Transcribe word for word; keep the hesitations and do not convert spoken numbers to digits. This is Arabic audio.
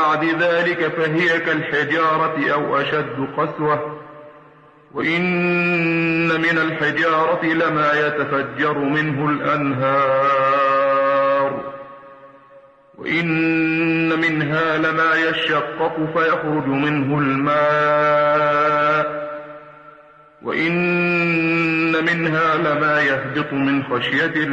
بعد ذلك فهي كالحجارة أو أشد قسوة. وإن من الحجارة لما يتفجر منه الأنهار، وإن منها لما يشقق فيخرج منه الماء، وإن منها لما يهبط من خشية الله